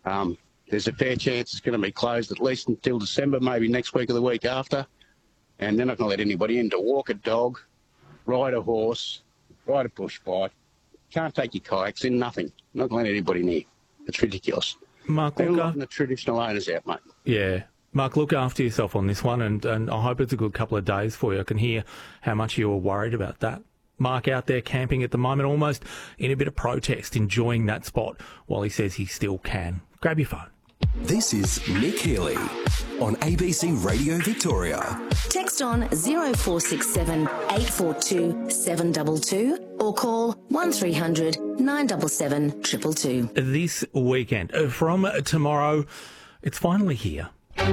There's a fair chance it's going to be closed at least until December, maybe next week or the week after. And they're not going to let anybody in to walk a dog, ride a horse, ride a bush bike. Can't take your kayaks in, nothing. Not going to let anybody near. It's ridiculous. Mark, They're letting the traditional owners out, mate. Yeah. Mark, look after yourself on this one, and I hope it's a good couple of days for you. I can hear how much you're worried about that. Mark out there camping at the moment, almost in a bit of protest, enjoying that spot while he says he still can. Grab your phone. This is Nick Healy on ABC Radio Victoria. Text on 0467 842 722 or call 1300 977 222. This weekend, from tomorrow, it's finally here.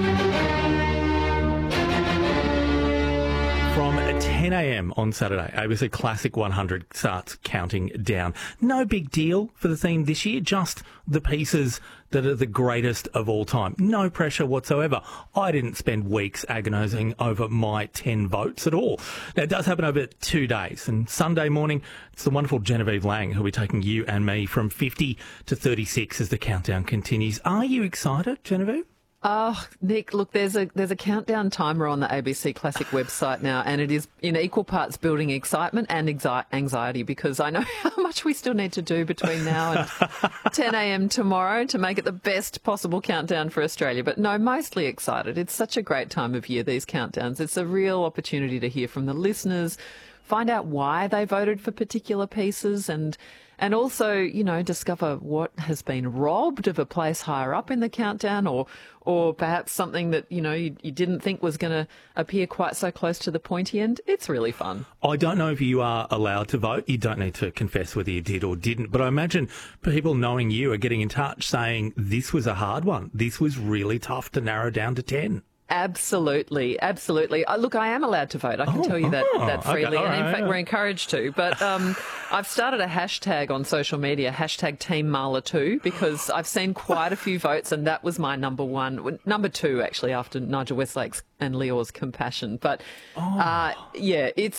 From 10 a.m. on Saturday, ABC Classic 100 starts counting down. No big deal for the theme this year, just the pieces that are the greatest of all time. No pressure whatsoever. I didn't spend weeks agonising over my 10 votes at all. Now, it does happen over 2 days, and Sunday morning, it's the wonderful Genevieve Lang who'll be taking you and me from 50 to 36 as the countdown continues. Are you excited, Genevieve? Oh, Nick, look, there's a countdown timer on the ABC Classic website now, and it is in equal parts building excitement and anxiety, because I know how much we still need to do between now and 10 a.m. tomorrow to make it the best possible countdown for Australia. But no, mostly excited. It's such a great time of year, these countdowns. It's a real opportunity to hear from the listeners, find out why they voted for particular pieces, and also, you know, discover what has been robbed of a place higher up in the countdown, or perhaps something that, you know, you didn't think was going to appear quite so close to the pointy end. It's really fun. I don't know if you are allowed to vote. You don't need to confess whether you did or didn't. But I imagine people knowing you are getting in touch saying this was a hard one. This was really tough to narrow down to 10. Absolutely, absolutely. Look, I am allowed to vote. I can tell you that freely, okay, and in fact, we're encouraged to. But I've started a hashtag on social media, hashtag Team Marla2, because I've seen quite a few votes, and that was my number one, number two actually, after Nigel Westlake's and Leor's Compassion. But yeah, it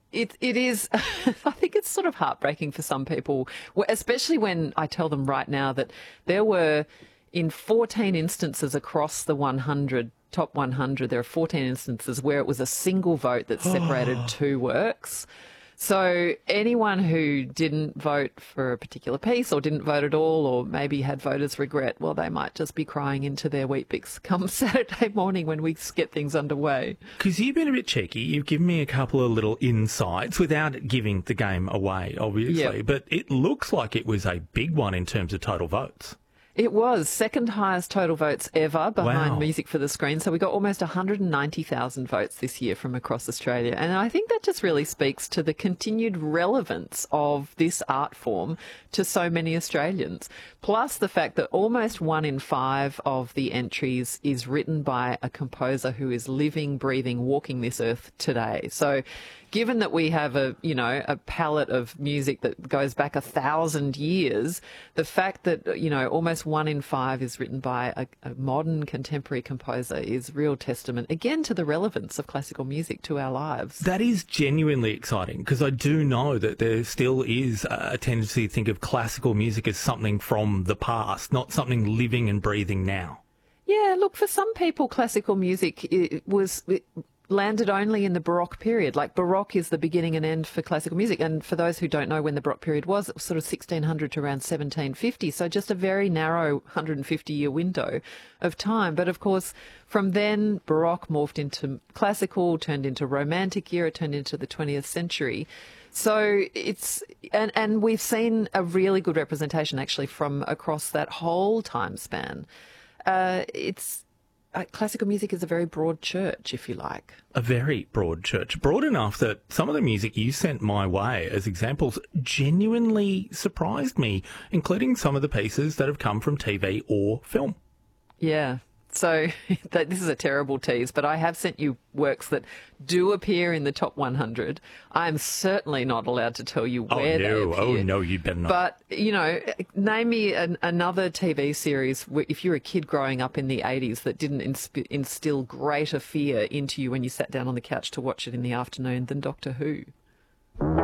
is, I think it's sort of heartbreaking for some people, especially when I tell them right now that there were, in 14 instances across the top 100, there are 14 instances where it was a single vote that separated two works. So anyone who didn't vote for a particular piece or didn't vote at all, or maybe had voters' regret, well, they might just be crying into their Weet-Bix come Saturday morning when we get things underway. Because you've been a bit cheeky. You've given me a couple of little insights without giving the game away, obviously. Yep. But it looks like it was a big one in terms of total votes. It was second highest total votes ever behind Music for the Screen. So we got almost 190,000 votes this year from across Australia. And I think that just really speaks to the continued relevance of this art form to so many Australians. Plus the fact that almost 1 in 5 of the entries is written by a composer who is living, breathing, walking this earth today. So given that we have a palette of music that goes back 1,000 years, the fact that, almost 1 in 5 is written by a modern contemporary composer is real testament, again, to the relevance of classical music to our lives. That is genuinely exciting, because I do know that there still is a tendency to think of classical music as something from the past, not something living and breathing now. Yeah, look, for some people, classical music landed only in the Baroque period. Like, Baroque is the beginning and end for classical music. And for those who don't know when the Baroque period was, it was sort of 1600 to around 1750. So just a very narrow 150-year window of time. But of course, from then, Baroque morphed into classical, turned into Romantic era, turned into the 20th century. So it's, and we've seen a really good representation actually from across that whole time span. Classical music is a very broad church, if you like. A very broad church. Broad enough that some of the music you sent my way as examples genuinely surprised me, including some of the pieces that have come from TV or film. Yeah. So this is a terrible tease, but I have sent you works that do appear in the top 100. I'm certainly not allowed to tell you where they appear. Oh, no, you better not. But, name me another TV series, if you're a kid growing up in the 80s, that didn't instill greater fear into you when you sat down on the couch to watch it in the afternoon than Doctor Who.